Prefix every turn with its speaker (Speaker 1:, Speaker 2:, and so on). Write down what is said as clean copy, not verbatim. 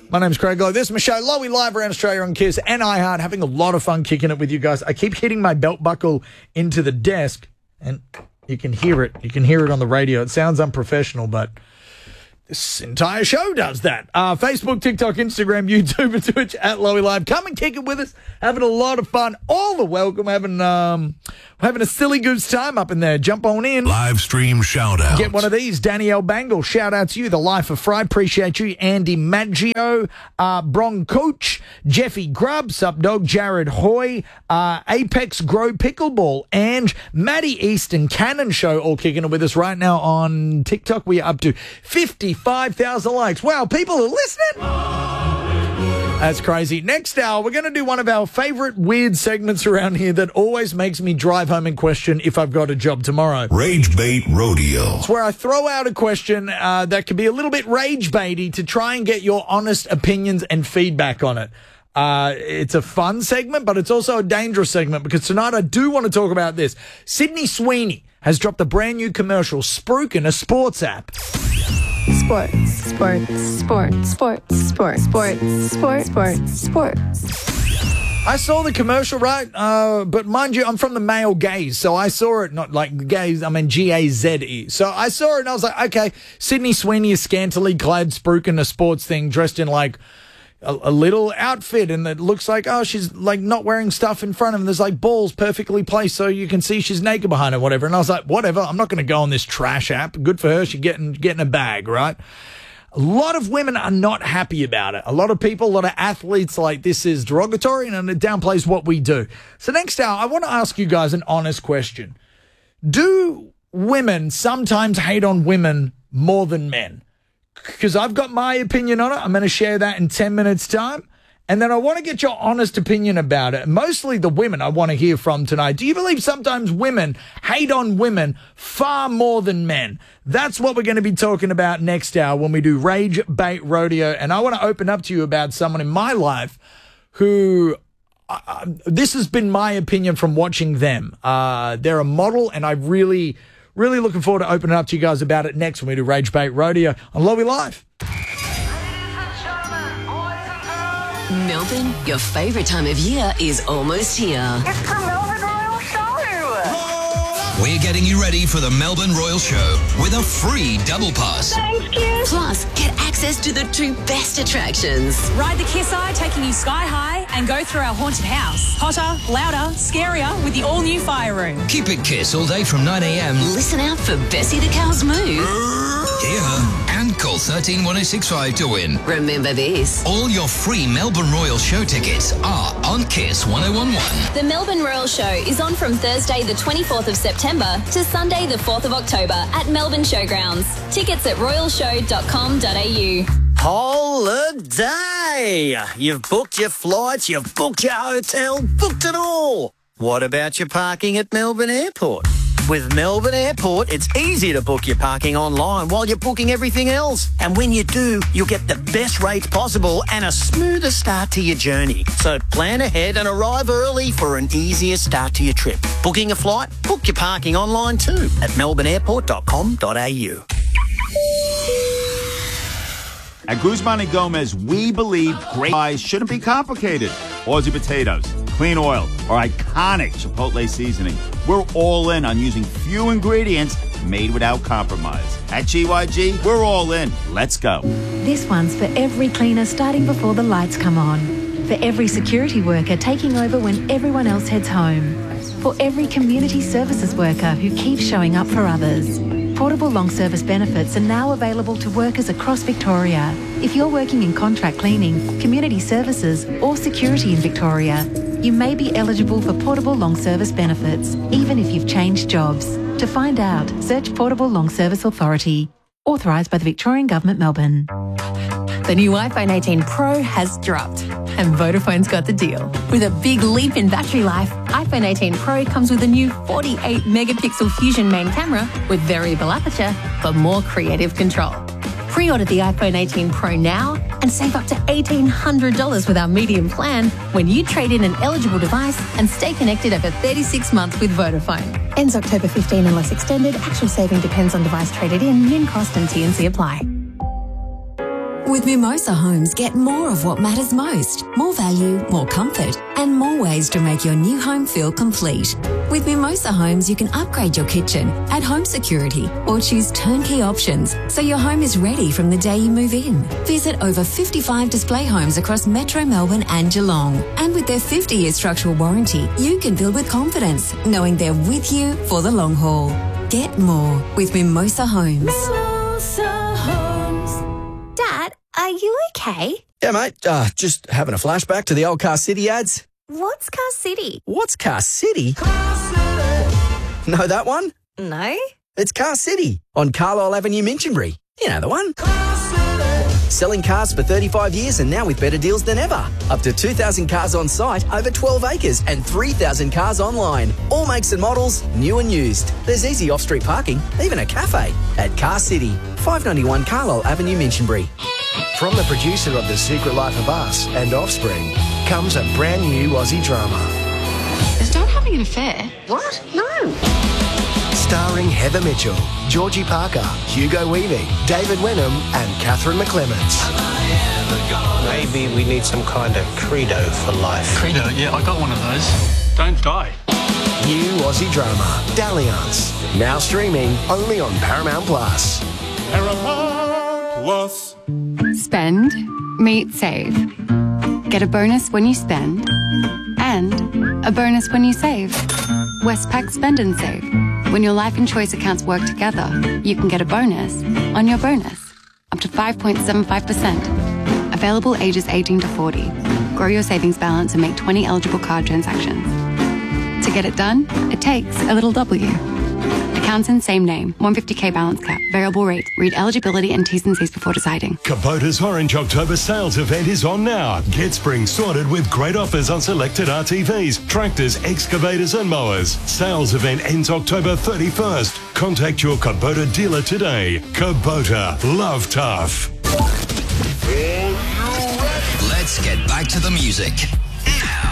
Speaker 1: My name's Craig Lowe. This is my show, Lowy Live around Australia on KISS and iHeart. Having a lot of fun kicking it with you guys. I keep hitting my belt buckle into the desk, and you can hear it. You can hear it on the radio. It sounds unprofessional, but this entire show does that. Facebook, TikTok, Instagram, YouTube, and Twitch at Lowy Live. Come and kick it with us. Having a lot of fun. All are welcome. Having a silly goose time up in there. Jump on in.
Speaker 2: Live stream shout out.
Speaker 1: Get one of these. Danielle Bangle, shout out to you. The Life of Fry, appreciate you. Andy Maggio, Bron Coach, Jeffy Grubb, Sup Dog, Jared Hoy, Apex Grow Pickleball, and Maddie Easton Cannon Show all kicking it with us right now on TikTok. We are up to 55,000 likes. Wow, people are listening. That's crazy. Next hour, we're going to do one of our favorite weird segments around here that always makes me drive home and question if I've got a job tomorrow.
Speaker 2: Rage Bait Rodeo.
Speaker 1: It's where I throw out a question that can be a little bit rage baity to try and get your honest opinions and feedback on it. It's a fun segment, but it's also a dangerous segment because tonight I do want to talk about this. Sydney Sweeney has dropped a brand new commercial, Spruikin', a sports app.
Speaker 3: Sports.
Speaker 1: I saw the commercial, right? But mind you, I'm from the male gaze, so I saw it, not like gaze, I mean G-A-Z-E. So I saw it and I was like, okay, Sydney Sweeney is scantily clad, spruiking a sports thing, dressed in like a little outfit, and it looks like, oh, she's like not wearing stuff in front of her. There's like balls perfectly placed so you can see she's naked behind her, whatever. And I was like, whatever, I'm not going to go on this trash app. Good for her. She's getting a bag, right? A lot of women are not happy about it. A lot of people, a lot of athletes, like this is derogatory and it downplays what we do. So next hour, I want to ask you guys an honest question. Do women sometimes hate on women more than men? Because I've got my opinion on it. I'm going to share that in 10 minutes' time. And then I want to get your honest opinion about it. Mostly the women I want to hear from tonight. Do you believe sometimes women hate on women far more than men? That's what we're going to be talking about next hour when we do Rage Bait Rodeo. And I want to open up to you about someone in my life who, this has been my opinion from watching them. They're a model, and I really looking forward to opening up to you guys about it next when we do Rage Bait Rodeo on Lowy Live.
Speaker 4: Melbourne, your favourite time of year is almost here.
Speaker 5: It's the Melbourne Royal Show!
Speaker 6: We're getting you ready for the Melbourne Royal Show with a free double pass.
Speaker 5: Thanks, kids!
Speaker 4: Plus, get access to the two best attractions.
Speaker 7: Ride the Kiss Eye, taking you sky high, and go through our haunted house. Hotter, louder, scarier with the all-new fire room.
Speaker 6: Keep it Kiss all day from 9 a.m.
Speaker 4: Listen out for Bessie the Cow's move.
Speaker 6: Hear her and call 131065 to win.
Speaker 4: Remember this.
Speaker 6: All your free Melbourne Royal Show tickets are on Kiss 1011.
Speaker 8: The Melbourne Royal Show is on from Thursday the 24th of September to Sunday the 4th of October at Melbourne Showgrounds. Tickets at royalshow.com.au.
Speaker 9: Holiday! You've booked your flights, you've booked your hotel, booked it all. What about your parking at Melbourne Airport? With Melbourne Airport, it's easy to book your parking online while you're booking everything else. And when you do, you'll get the best rates possible and a smoother start to your journey. So plan ahead and arrive early for an easier start to your trip. Booking a flight? Book your parking online too at melbourneairport.com.au.
Speaker 10: At Guzman & Gomez, we believe great pies shouldn't be complicated. Aussie potatoes, clean oil, or iconic Chipotle seasoning. We're all in on using few ingredients made without compromise. At GYG, we're all in. Let's go.
Speaker 11: This one's for every cleaner starting before the lights come on. For every security worker taking over when everyone else heads home. For every community services worker who keeps showing up for others. Portable long service benefits are now available to workers across Victoria. If you're working in contract cleaning, community services or security in Victoria, you may be eligible for portable long service benefits, even if you've changed jobs. To find out, search Portable Long Service Authority. Authorised by the Victorian Government, Melbourne.
Speaker 12: The new iPhone 18 Pro has dropped, and Vodafone's got the deal. With a big leap in battery life, iPhone 18 Pro comes with a new 48-megapixel Fusion main camera with variable aperture for more creative control. Pre-order the iPhone 18 Pro now and save up to $1,800 with our medium plan when you trade in an eligible device and stay connected over 36 months with Vodafone. Ends October 15 unless extended. Actual saving depends on device traded in, min cost and T&C apply.
Speaker 3: With Mimosa Homes, get more of what matters most. More value, more comfort, and more ways to make your new home feel complete. With Mimosa Homes, you can upgrade your kitchen, add home security, or choose turnkey options so your home is ready from the day you move in. Visit over 55 display homes across Metro Melbourne and Geelong. And with their 50-year structural warranty, you can build with confidence, knowing they're with you for the long haul. Get more with Mimosa Homes.
Speaker 8: Mimosa Homes. Dad, are you okay?
Speaker 13: Yeah, mate. Just having a flashback to the old Car City ads.
Speaker 8: What's Car City?
Speaker 13: What's Car City? Know that one?
Speaker 8: No.
Speaker 13: It's Car City on Carlisle Avenue, Minchinbury. You know the one. Selling cars for 35 years and now with better deals than ever. Up to 2,000 cars on site, over 12 acres and 3,000 cars online. All makes and models, new and used. There's easy off-street parking, even a cafe at Car City, 591 Carlisle Avenue, Minchinbury.
Speaker 14: From the producer of The Secret Life of Us and Offspring comes a brand new Aussie drama.
Speaker 15: Is Don having an affair?
Speaker 14: What? No. Starring Heather Mitchell, Georgie Parker, Hugo Weaving, David Wenham and Catherine McClements.
Speaker 16: Maybe we need some kind of credo for life.
Speaker 17: Credo? Yeah, I got one of those. Don't die.
Speaker 14: New Aussie drama, Dalliance. Now streaming only on Paramount Plus.
Speaker 18: Paramount Plus.
Speaker 19: Spend, meet, save. Get a bonus when you spend and a bonus when you save. Westpac Spend and Save. When your life and choice accounts work together, you can get a bonus on your bonus, up to 5.75%. Available ages 18 to 40. Grow your savings balance and make 20 eligible card transactions. To get it done, it takes a little W. Accounts in same name, 150k balance cap, variable rate. Read eligibility and T's and C's before deciding.
Speaker 20: Kubota's Orange October sales event is on now. Get spring sorted with great offers on selected RTVs, tractors, excavators and mowers. Sales event ends October 31st. Contact your Kubota dealer today. Kubota, love tough.
Speaker 6: Let's get back to the music.